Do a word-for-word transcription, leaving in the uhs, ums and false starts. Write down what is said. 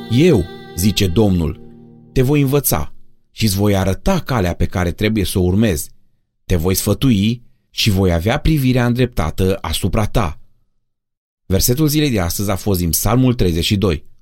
Eu, zice Domnul, te voi învăța și îți voi arăta calea pe care trebuie să o urmezi. Te voi sfătui și voi avea privirea îndreptată asupra ta. Versetul zilei de astăzi a fost din Psalmul treizeci și doi.